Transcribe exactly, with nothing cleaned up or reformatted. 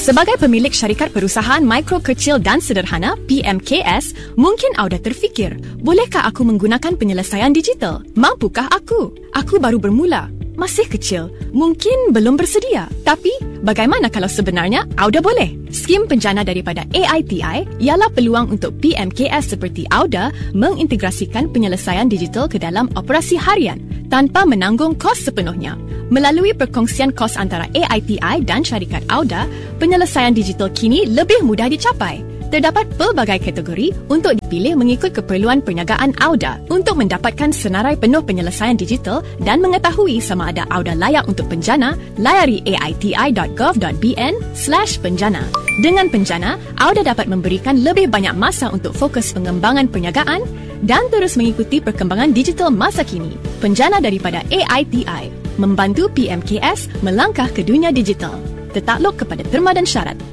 Sebagai pemilik syarikat perusahaan mikro kecil dan sederhana P M K S, mungkin Auda terfikir, bolehkah aku menggunakan penyelesaian digital? Mampukah aku? Aku baru bermula. Masih kecil, mungkin belum bersedia. Tapi, bagaimana kalau sebenarnya Auda boleh? Skim penjana daripada A I T I ialah peluang untuk P M K S seperti Auda mengintegrasikan penyelesaian digital ke dalam operasi harian tanpa menanggung kos sepenuhnya. Melalui perkongsian kos antara A I T I dan syarikat Auda, penyelesaian digital kini lebih mudah dicapai. Terdapat pelbagai kategori untuk dipilih mengikut keperluan perniagaan Auda. Untuk mendapatkan senarai penuh penyelesaian digital dan mengetahui sama ada Auda layak untuk penjana, layari aiti.gov.bn slash penjana. Dengan penjana, Auda dapat memberikan lebih banyak masa untuk fokus pengembangan perniagaan dan terus mengikuti perkembangan digital masa kini. Penjana daripada A I T I, membantu P M K S melangkah ke dunia digital. Tetakluk kepada terma dan syarat.